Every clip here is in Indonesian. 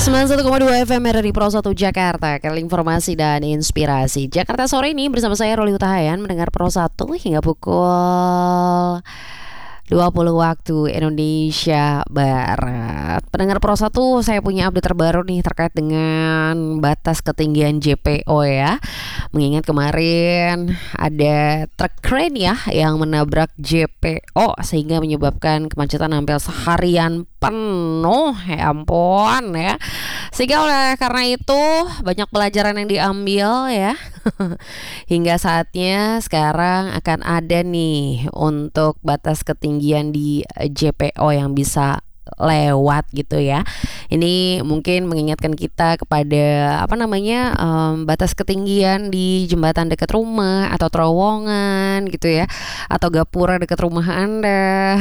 91,2 FM RRI Pro 1 Jakarta, kanal informasi dan inspirasi. Jakarta sore ini bersama saya Roli Utahayan mendengar Pro 1 hingga pukul 20 waktu Indonesia Barat. Pendengar Pro 1, saya punya update terbaru nih terkait dengan batas ketinggian JPO ya. Mengingat kemarin ada truk kren ya yang menabrak JPO sehingga menyebabkan kemacetan hampir seharian penuh, ya ampun ya. Sehingga karena itu banyak pelajaran yang diambil ya. Hingga saatnya sekarang akan ada nih untuk batas ketinggian di JPO yang bisa lewat gitu ya. Ini mungkin mengingatkan kita kepada batas ketinggian di jembatan dekat rumah atau terowongan gitu ya, atau gapura dekat rumah Anda.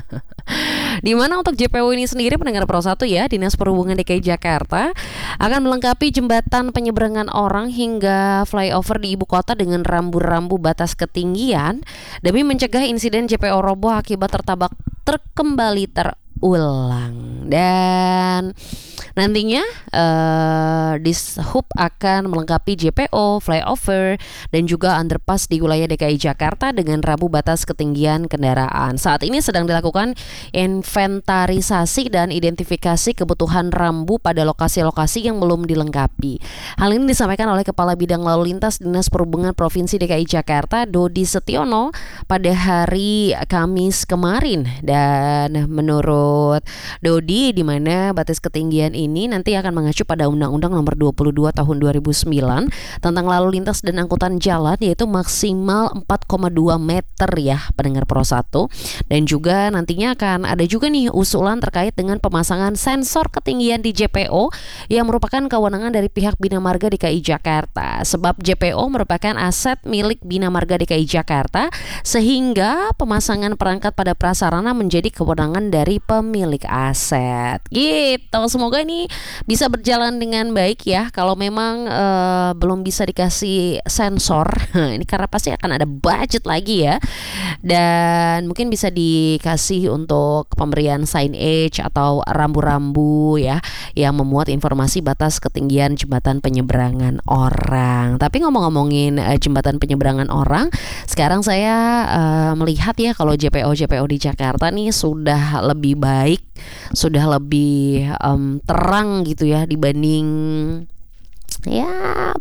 Di mana untuk JPO ini sendiri, pendengar Pro 1 ya, Dinas Perhubungan DKI Jakarta akan melengkapi jembatan penyeberangan orang hingga flyover di ibu kota dengan rambu-rambu batas ketinggian demi mencegah insiden JPO roboh akibat tertabrak truk kembali terulang. Dan nantinya Dishub akan melengkapi JPO, flyover, dan juga underpass di wilayah DKI Jakarta dengan rambu batas ketinggian kendaraan. Saat ini sedang dilakukan inventarisasi dan identifikasi kebutuhan rambu pada lokasi-lokasi yang belum dilengkapi. Hal ini disampaikan oleh Kepala Bidang Lalu Lintas Dinas Perhubungan Provinsi DKI Jakarta, Dodi Setiono, pada hari Kamis kemarin. Dan menurut Dodi, di mana batas ketinggian ini nanti akan mengacu pada Undang-Undang Nomor 22 Tahun 2009 tentang lalu lintas dan angkutan jalan, yaitu maksimal 4,2 meter ya, pendengar Pro 1. Dan juga nantinya akan ada juga nih usulan terkait dengan pemasangan sensor ketinggian di JPO yang merupakan kewenangan dari pihak Bina Marga DKI Jakarta. Sebab JPO merupakan aset milik Bina Marga DKI Jakarta, sehingga pemasangan perangkat pada prasarana menjadi kewenangan dari pemilik aset. Gitu. Semoga ini bisa berjalan dengan baik ya. Kalau memang belum bisa dikasih sensor, ini karena pasti akan ada budget lagi ya. Dan mungkin bisa dikasih untuk pemberian signage atau rambu-rambu ya yang memuat informasi batas ketinggian jembatan penyeberangan orang. Tapi ngomong-ngomongin jembatan penyeberangan orang, sekarang saya melihat ya kalau JPO di Jakarta nih sudah lebih baik, sudah lebih terang gitu ya dibanding ya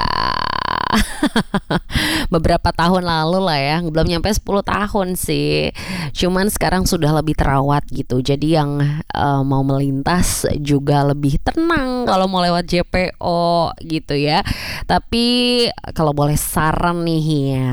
beberapa tahun lalu lah ya. Belum nyampe 10 tahun sih, cuman sekarang sudah lebih terawat gitu. Jadi yang mau melintas juga lebih tenang kalau mau lewat JPO gitu ya. Tapi kalau boleh saran nih ya,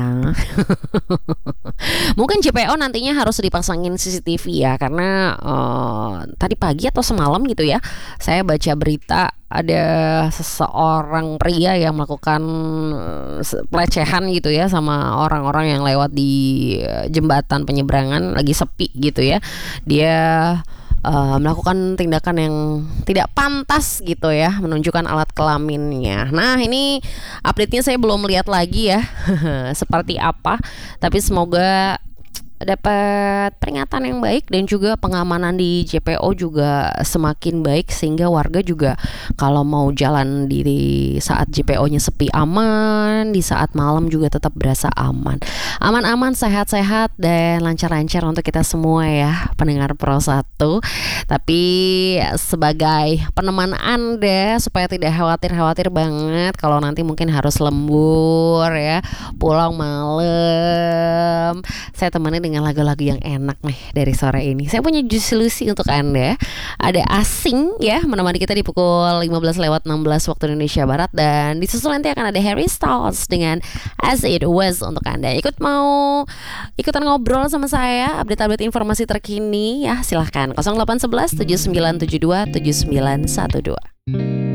mungkin JPO nantinya harus dipasangin CCTV ya. Karena tadi pagi atau semalam gitu ya, saya baca berita ada seseorang pria yang melakukan pelecehan gitu ya sama orang-orang yang lewat di jembatan penyeberangan lagi sepi gitu ya. Dia melakukan tindakan yang tidak pantas gitu ya, menunjukkan alat kelaminnya. Nah, ini update-nya saya belum lihat lagi ya seperti apa, tapi semoga dapat peringatan yang baik dan juga pengamanan di JPO juga semakin baik, sehingga warga juga kalau mau jalan di saat JPO-nya sepi aman, di saat malam juga tetap berasa aman. Aman-aman, sehat-sehat, dan lancar-lancar untuk kita semua ya, pendengar Pro 1. Tapi sebagai peneman Anda supaya tidak khawatir banget kalau nanti mungkin harus lembur ya, pulang malam, saya temani dengan lagu-lagu yang enak nih dari sore ini. Saya punya Juicy Lucy untuk Anda. Ada Asing ya, menemani kita di pukul 15:16 waktu Indonesia Barat. Dan disusul nanti akan ada Harry Styles dengan As It Was untuk Anda. Ikutan ngobrol sama saya, update informasi terkini ya, silahkan 0811 7972 7912.